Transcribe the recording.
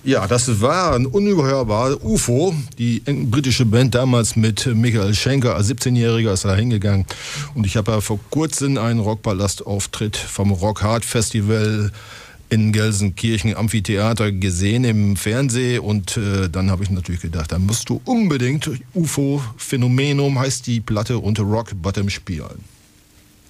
Ja, das war ein unüberhörbar UFO, die britische Band damals mit Michael Schenker als 17-Jähriger ist da hingegangen. Und ich habe ja vor kurzem einen Rockpalast-Auftritt vom Rock Hard Festival in Gelsenkirchen Amphitheater gesehen im Fernsehen und dann habe ich natürlich gedacht, da musst du unbedingt UFO Phänomenum heißt die Platte unter Rock Bottom spielen.